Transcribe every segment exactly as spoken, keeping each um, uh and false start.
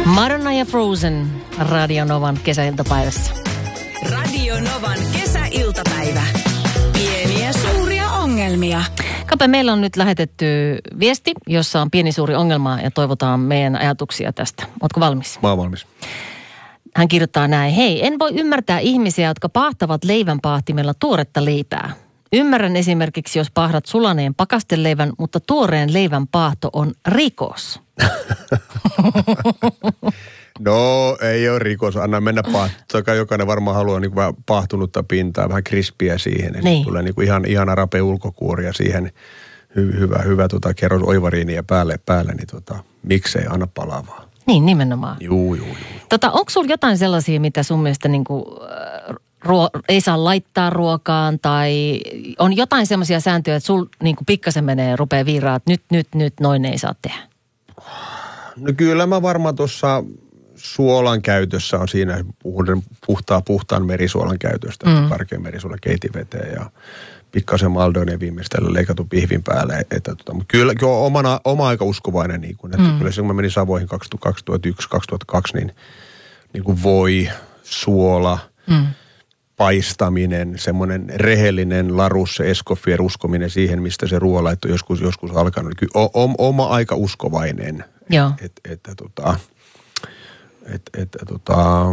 Madonna ja Frozen Radio Novan kesäiltapäivässä. Radio Novan kesäiltapäivä. Pieniä suuria ongelmia. Kape, meillä on nyt lähetetty viesti, jossa on pieni suuri ongelma ja toivotaan meidän ajatuksia tästä. Ootko valmis? Mä oon valmis. Hän kirjoittaa näin. Hei, en voi ymmärtää ihmisiä, jotka paahtavat leivän paahtimella tuoretta leipää. Ymmärrän esimerkiksi, jos paahdat sulaneen pakasteleivän, mutta tuoreen leivän paahto on rikos. No, ei ole rikos. Anna mennä paahtoon. Jokainen varmaan haluaa niin kuin vähän paahtunutta pintaa, vähän krispiä siihen. Niin. Tulee niin kuin ihan, ihana rapea ulkokuori ja siihen hy, hyvä, hyvä tota, kerros oivariinia päälle, päälle, niin tota, miksei anna palavaa. Niin, nimenomaan. Juu, juu, juu. Tota, onko sulla jotain sellaisia, mitä sun mielestä niin kuin, ruo- ei saa laittaa ruokaan tai on jotain sellaisia sääntöjä, että sul niin kuin pikkasen menee ja rupeaa viiraa, että nyt, nyt, nyt, noin ei saa tehdä? No kyllä mä varmaan tuossa suolan käytössä on siinä, puhun puhtaa, puhtaan merisuolan käytöstä, mm. karkean merisuolan keitiveteen ja pikkasen maldonia viimeistellä leikatun pihvin päälle. Että, tota, mutta kyllä, kyllä omana, oma aika uskovainen, niin kuin, että mm. kyllä se kun mä menin Savoihin kaksituhattayksi kaksituhattakaksi, niin, niin kuin voi, suola, mm. paistaminen, semmoinen rehellinen larus, se Escoffier uskominen siihen, mistä se ruoanlaitto joskus, joskus alkanut. Kyllä o, o, oma aika uskovainen. Joo. Että et, tota, et, et, tota,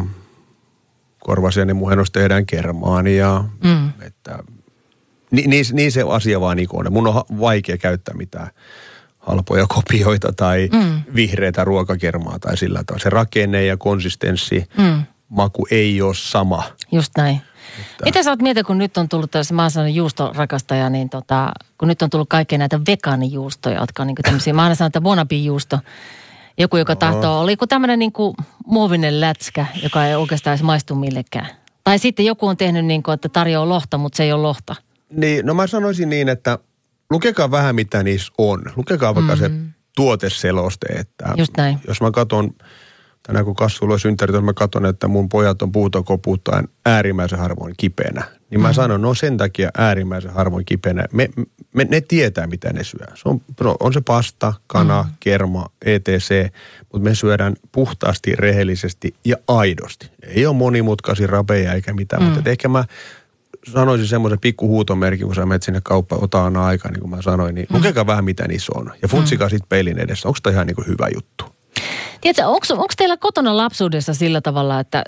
korvasiainen muhennos tehdään kermaania. Mm. Että, niin, niin, niin se asia vaan niin on. Mun on vaikea käyttää mitään halpoja kopioita tai mm. vihreätä ruokakermaa tai sillä tavalla. Se rakenne ja konsistenssi, mm. maku ei ole sama. Just näin. Että... Mitä sä oot mieltä, kun nyt on tullut tällaisen, mä oon sellainen juustorakastaja, niin tota, kun nyt on tullut kaikkea näitä vegaanijuustoja, jotka on niin kuin tämmöisiä, mä aina sanon, että wannabe-juusto. Joku, joka no. tahtoo, oli joku tämmöinen niin kuin muovinen lätskä, joka ei oikeastaan edes maistu millekään. Tai sitten joku on tehnyt niin kuin, että tarjoaa lohta, mutta se ei ole lohta. Niin, no mä sanoisin niin, että lukekaa vähän mitä niissä on. Lukekaa vaikka mm-hmm. se tuoteseloste, että just näin. Jos mä katson, tänään kun kasvulla on synttärit, jos mä katson, että mun pojat on puutokopuuttaan äärimmäisen harvoin kipeänä, niin mä mm-hmm. sanon, no sen takia äärimmäisen harvoin kipeänä. Me, me, ne tietää, mitä ne syö. Se on, on se pasta, kana, mm-hmm. kerma, et cetera, mutta me syödään puhtaasti, rehellisesti ja aidosti. Ei ole monimutkaisia rapeja eikä mitään, mm-hmm. mutta ehkä mä sanoisin semmoisen pikku huutomerkin, kun sä menet sinne kauppaan, ota aina aikaa, niin kuin mä sanoin, niin mm. lukekaa vähän mitä niissä on. Ja funtsikaa mm. sitten peilin edessä. Onko tämä ihan niin kuin hyvä juttu? Tiedätkö, onko teillä kotona lapsuudessa sillä tavalla, että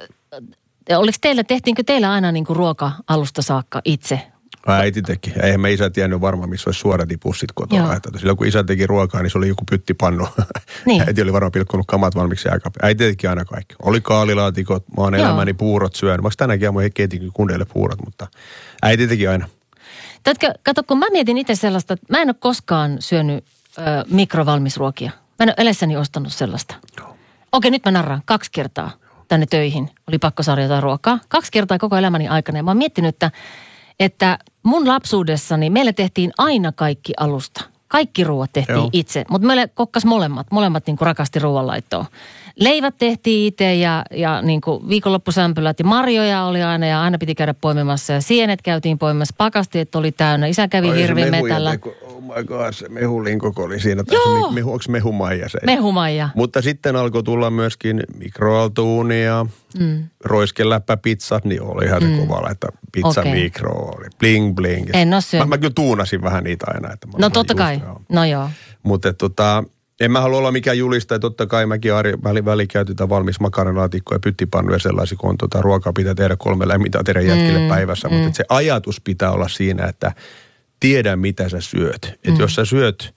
oliko teillä, tehtiinkö teillä aina niin kuin ruoka alusta saakka itse? Äiti teki. Eihän me isä tiennyt varmaan, missä olisi suodatipussit kotona. Että silloin kun isä teki ruokaa, niin se oli joku pyttipannu. Niin. Äiti oli varmaan pilkkunut kamat valmiiksi aika. Äiti teki aina kaikki. Oli kaalilaatikot, mä oon elämäni puurot syönyt. Vaikka tänäkin aamulla keitin kundeille puurot, mutta äiti teki aina. Tätkö, kato, kun mä mietin itse sellaista, että mä en ole koskaan syönyt ö, mikrovalmisruokia. Mä en ole elässäni ostanut sellaista. No. Okei, nyt mä narraan kaksi kertaa tänne töihin. Oli pakko saada jotain ruokaa. Kaksi kertaa koko elämäni aikana. Ja mä oon miettinyt, että että mun lapsuudessani meille tehtiin aina kaikki alusta. Kaikki ruoat tehtiin Joo. itse, mutta meille kokkas molemmat. Molemmat niin kuin rakasti ruoanlaittoa. Leivät tehtiin itse ja, ja niin kuin viikonloppusämpylät ja marjoja oli aina ja aina piti käydä poimimassa. Ja sienet käytiin poimimassa, pakasteet oli täynnä. Isä kävi Ai, hirvimetällä. Oh my god, se mehulinkoko oli siinä. Joo. Mehu, onko mehumaija se? Mehumaija. Mutta sitten alkoi tulla myöskin mikroaaltouunia, mm. roiskeläppäpizzat, niin oli ihan mm. se kova laittaa pizza okay. mikro, oli bling bling. En ole syönyt. Mä, mä kyllä tuunasin vähän niitä aina. Että no totta kai, joo. no joo. Mutta tota... En mä halua olla mikään julistaja, totta kai mäkin väli, väli käytetään valmis makaronilaatikkoja ja pyttipannuja sellaisia, kun tota, ruokaa pitää tehdä kolme lämmintä tehdä jätkille mm, päivässä. Mm. Mutta se ajatus pitää olla siinä, että tiedä mitä sä syöt. Että mm. jos sä syöt,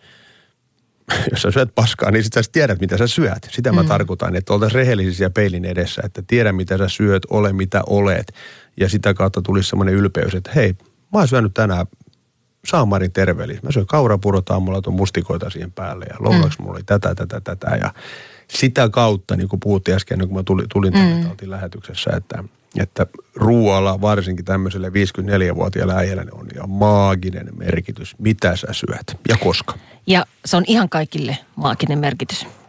jos sä syöt paskaa, niin sit sä tiedät mitä sä syöt. Sitä mä mm. tarkoitan, että oltaisiin rehellisiä peilin edessä, että tiedä mitä sä syöt, ole mitä olet. Ja sitä kautta tulisi semmoinen ylpeys, että hei, mä oon syönyt tänään saamarin terveellistä. Mä söin kaurapurot aamulla, tuon mustikoita siihen päälle ja lounaksi mulla oli tätä, tätä, tätä. Ja sitä kautta, niin kuin puhuttiin äsken, kun mä tulin, tulin tänne, mm. oltiin lähetyksessä, että, että ruoalla varsinkin tämmöiselle viisikymmentäneljävuotiaalle äijälle on ihan maaginen merkitys, mitä sä syöt ja koska. Ja se on ihan kaikille maaginen merkitys.